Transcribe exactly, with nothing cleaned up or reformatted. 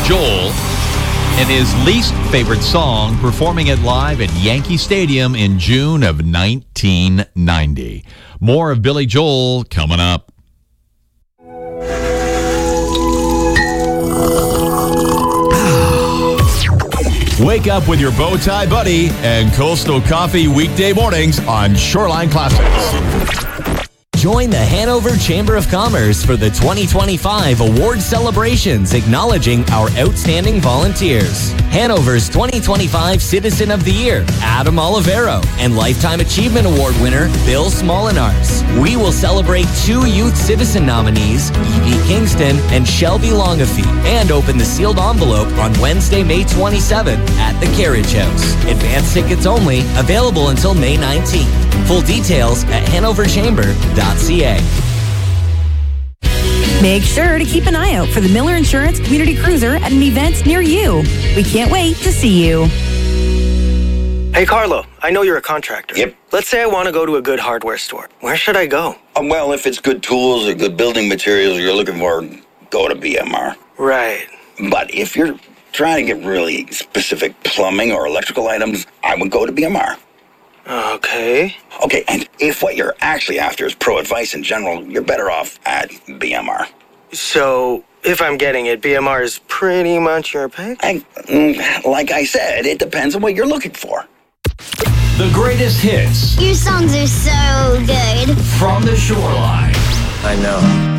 Joel and his least favorite song, performing it live at Yankee Stadium in June of nineteen ninety. More of Billy Joel coming up. Wake up with your bow tie buddy and Coastal Coffee weekday mornings on Shoreline Classics. Join the Hanover Chamber of Commerce for the twenty twenty-five award celebrations acknowledging our outstanding volunteers. Hanover's twenty twenty-five Citizen of the Year, Adam Olivero, and Lifetime Achievement Award winner, Bill Smolinars. We will celebrate two Youth Citizen nominees, Evie Kingston and Shelby Longafee, and open the sealed envelope on Wednesday, May twenty-seventh at the Carriage House. Advance tickets only, available until May nineteenth. Full details at hanover chamber dot c a. Make sure to keep an eye out for the Miller Insurance Community Cruiser at an event near you. We can't wait to see you. Hey, Carlo, I know you're a contractor. Yep. Let's say I want to go to a good hardware store. Where should I go? Uh, well, if it's good tools or good building materials you're looking for, go to B M R. Right. But if you're trying to get really specific plumbing or electrical items, I would go to B M R. Okay. Okay, and if what you're actually after is pro advice in general, you're better off at B M R. So, if I'm getting it, B M R is pretty much your pick? I, mm, like I said, it depends on what you're looking for. The greatest hits Your songs are so good. from the Shoreline. I know.